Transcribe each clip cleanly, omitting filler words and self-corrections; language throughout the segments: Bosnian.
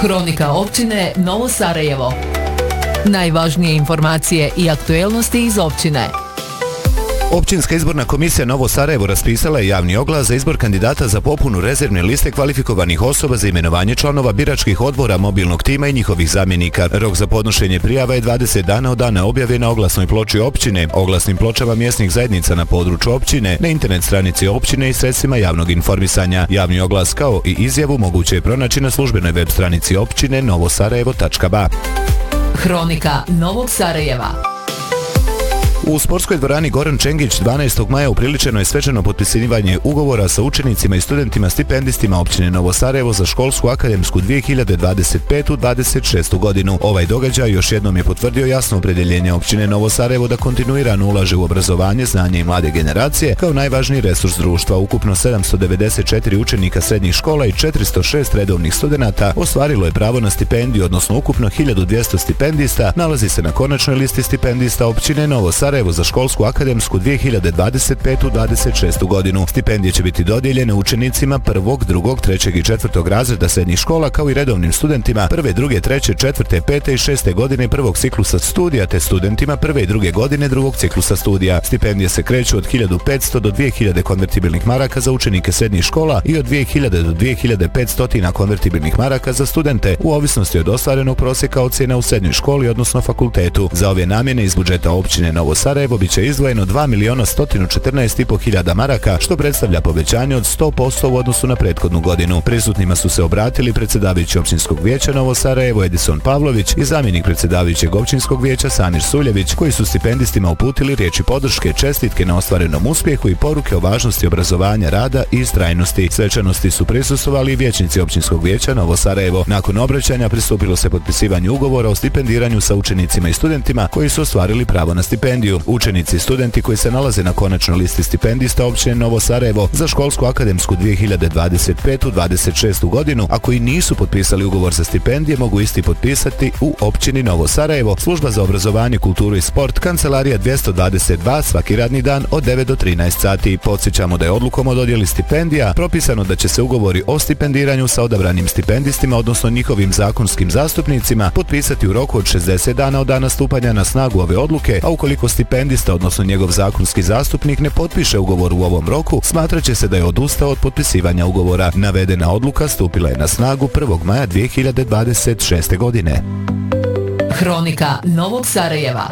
Hronika općine Novo Sarajevo. Najvažnije informacije i aktuelnosti iz općine. Općinska izborna komisija Novo Sarajevo raspisala je javni oglas za izbor kandidata za popunu rezervne liste kvalifikovanih osoba za imenovanje članova biračkih odbora mobilnog tima i njihovih zamjenika. Rok za podnošenje prijava je 20 dana od dana objave na oglasnoj ploči općine, oglasnim pločama mjesnih zajednica na području općine, na internet stranici općine i sredstvima javnog informisanja. Javni oglas kao i izjavu moguće je pronaći na službenoj web stranici općine novosarajevo.ba. Hronika Novog Sarajeva. U sportskoj dvorani Goran Čengić 12. maja upriličeno je svečano potpisivanje ugovora sa učenicima i studentima stipendistima općine Novo Sarajevo za školsku akademsku 2025-26. godinu. Ovaj događaj još jednom je potvrdio jasno opredjeljenje općine Novo Sarajevo da kontinuirano ulaže u obrazovanje, znanje i mlade generacije kao najvažniji resurs društva. Ukupno 794 učenika srednjih škola i 406 redovnih studenata ostvarilo je pravo na stipendiju, odnosno ukupno 1200 stipendista nalazi se na konačnoj listi stipendista općine Novo Sarajevo za školsku akademsku 2025-26. godinu. Stipendije će biti dodijeljene učenicima 1., 2., 3. i 4. razreda srednjih škola kao i redovnim studentima 1., 2., 3., 4., 5. i 6. godine prvog ciklusa studija te studentima 1. i 2. godine drugog ciklusa studija. Stipendije se kreću od 1500 do 2000 konvertibilnih maraka za učenike srednjih škola i od 2000 do 2500 konvertibilnih maraka za studente u ovisnosti od ostvarenog prosjeka ocjena u srednjoj školi odnosno fakultetu. Za ove namjene iz budžeta općine Novo Sarajevo biće izdvojeno 2.114.500 maraka, što predstavlja povećanje od 100% u odnosu na prethodnu godinu. Prisutnima su se obratili predsjedavajući općinskog vijeća Novo Sarajevo Edison Pavlović i zamjenik predsjedavajućeg općinskog vijeća Samir Suljević, koji su stipendistima uputili riječi podrške, čestitke na ostvarenom uspjehu i poruke o važnosti obrazovanja, rada i istrajnosti. Svečanosti su prisustvovali i vijećnici općinskog vijeća Novo Sarajevo. Nakon obraćanja pristupilo se potpisivanju ugovora o stipendiranju sa učenicima i studentima koji su ostvarili pravo na stipendiju. Učenici i studenti koji se nalaze na konačnoj listi stipendista općine Novo Sarajevo za školsku akademsku 2025-26. godinu, a koji nisu potpisali ugovor za stipendije, mogu isti potpisati u općini Novo Sarajevo, služba za obrazovanje, kulturu i sport, kancelarija 222, svaki radni dan od 9 do 13 sati. Podsjećamo da je odlukom o dodjeli stipendija propisano da će se ugovori o stipendiranju sa odabranim stipendistima, odnosno njihovim zakonskim zastupnicima, potpisati u roku od 60 dana od dana stupanja na snagu ove odluke, a ukoliko stipendista, odnosno njegov zakonski zastupnik, ne potpiše ugovor u ovom roku, smatraće se da je odustao od potpisivanja ugovora. Navedena odluka stupila je na snagu 1. maja 2026. godine. Hronika Novog Sarajeva.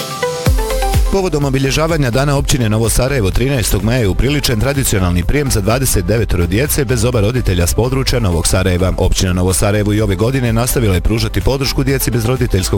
Povodom obilježavanja Dana općine Novo Sarajevo 13. maja je upriličen tradicionalni prijem za 29 djece bez oba roditelja s područja Novog Sarajeva. Općina Novo Sarajevo i ove godine nastavila je pružati podršku djeci bez roditeljskog